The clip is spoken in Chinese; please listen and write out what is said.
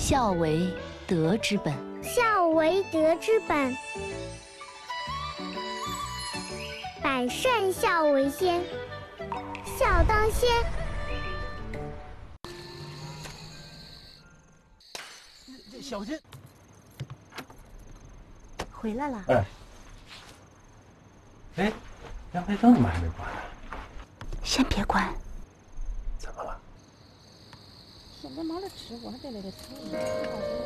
孝为德之本。 孝为德之本，百善孝为先，孝当先。 小心！ 回来了。 哎，阳台灯怎么还没关呢？ 先别关。 怎么了？ 现在忙着吃，我还在那里吃。